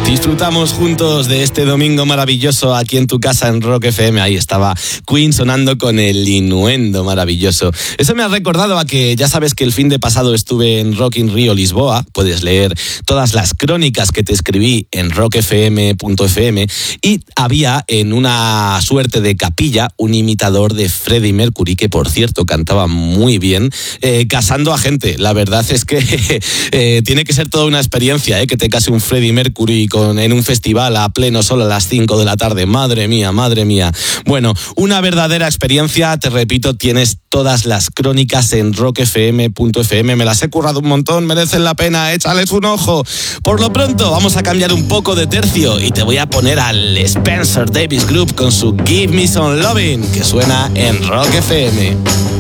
Disfrutamos juntos de este domingo maravilloso aquí en tu casa en Rock FM. Ahí estaba Queen sonando con el Innuendo maravilloso. Eso me ha recordado a que ya sabes que el fin de pasado estuve en Rock in Rio Lisboa. Puedes leer todas las crónicas que te escribí en rockfm.fm y había en una suerte de capilla un imitador de Freddie Mercury, que por cierto cantaba muy bien, casando a gente. La verdad es que tiene que ser toda una experiencia, que te case un Freddie Mercury en un festival a pleno sol a las 5 de la tarde. Madre mía, madre mía. Bueno, una verdadera experiencia. Te repito, tienes todas las crónicas en rockfm.fm. Me las he currado un montón, merecen la pena, échales un ojo. Por lo pronto, vamos a cambiar un poco de tercio y te voy a poner al Spencer Davis Group con su Give Me Some Lovin', que suena en Rock FM.